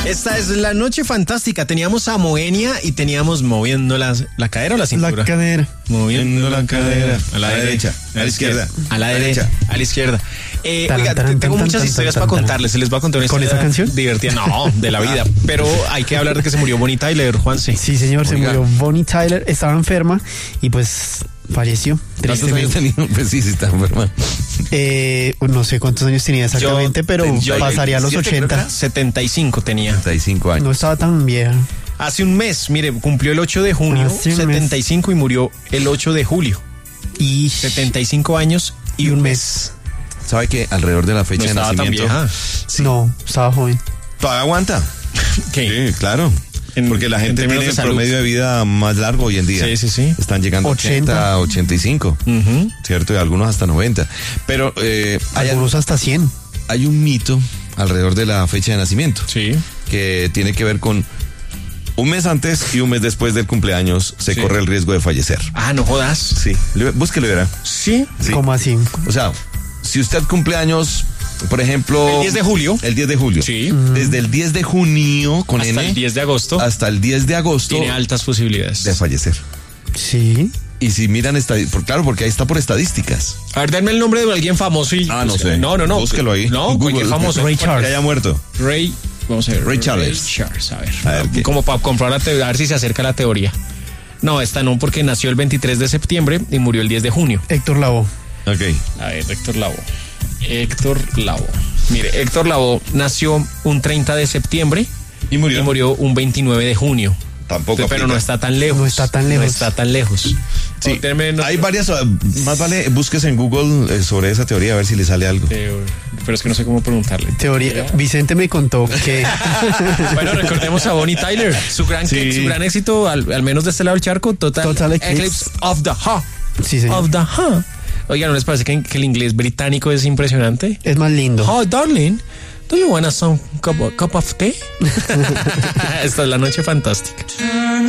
Esta es la noche fantástica. Teníamos a Moenia y teníamos moviendo la cadera o la cintura. La cadera. Moviendo la cadera. A la derecha, a la izquierda. A la derecha, a la izquierda. Oiga, tengo muchas historias para contarles. Se les voy a contar una historia. ¿Con esa canción? Divertida. No, de la vida. Pero hay que hablar de que se murió Bonnie Tyler, Juanse. Sí, señor, se murió Bonnie Tyler. Estaba enferma y pues falleció. ¿Cuántos años tenía? Pues sí, está enferma. No sé cuántos años tenía exactamente, pero pasaría a los 80. 75 tenía. 75 años. No estaba tan vieja. Hace un mes, mire, cumplió el 8 de junio, 75 y murió el 8 de julio. Y 75 años y un mes. ¿Sabe que alrededor de la fecha de nacimiento? Sí. No, estaba joven. Todavía aguanta. ¿Qué? Sí, claro. Porque la gente tiene el promedio de vida más largo hoy en día. Sí. Están llegando a 80, 85, ¿cierto? Y algunos hasta 90. Pero algunos hasta 100. Hay un mito alrededor de la fecha de nacimiento. Sí. Que tiene que ver con un mes antes y un mes después del cumpleaños se corre el riesgo de fallecer. Ah, no jodas. Sí. Búsquelo y verá. Sí. ¿Cómo así? O sea, si usted cumple años, por ejemplo, el 10 de julio. El 10 de julio. Sí. Desde el 10 de junio con hasta el 10 de agosto. Hasta el 10 de agosto. Tiene altas posibilidades de fallecer. Sí. Y si miran, claro, porque ahí está por estadísticas. A ver, denme el nombre de alguien famoso y... no sé. No. Búsquelo ahí. No, cualquier famoso. Ray Charles. Que haya muerto. Vamos a ver. Ray Charles. A ver como para comprobar a ver si se acerca la teoría. No, esta no, porque nació el 23 de septiembre y murió el 10 de junio. Héctor Lavoe. Ok. A ver, Héctor Lavoe. Mire, Héctor Lavoe nació un 30 de septiembre y murió un 29 de junio. Tampoco. Pero no está tan lejos. No está tan lejos. Sí, hay varias. Más vale búsquese en Google sobre esa teoría a ver si le sale algo. Pero es que no sé cómo preguntarle. Teoría. Vicente me contó que... Bueno, recordemos a Bonnie Tyler. Su gran éxito, al menos de este lado del charco, Total Eclipse of the Heart. Sí, señor. Of the Heart. Oiga, ¿no les parece que el inglés británico es impresionante? Es más lindo. Oh, darling, do you want some cup of tea? Esta es la noche fantástica.